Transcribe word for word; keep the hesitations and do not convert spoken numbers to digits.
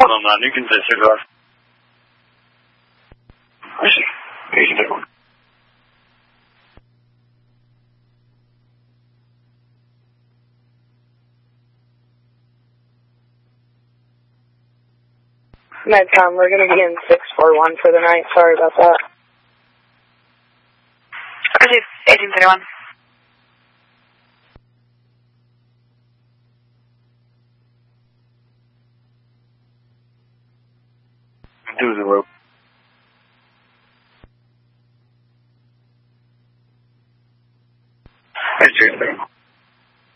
on nine, you can say cigar. I see. Yeah, you can take one. Medcom, we're going to be in six four one for the night. Sorry about that. Receive, eighteen thirty-one. Do the rope.